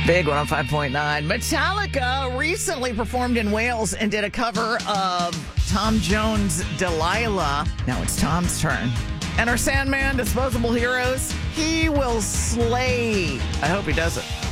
Big 105.9. Metallica recently performed in Wales and did a cover of Tom Jones' Delilah. Now it's Tom's turn. And our Sandman, Disposable Heroes, he will slay. I hope he does it.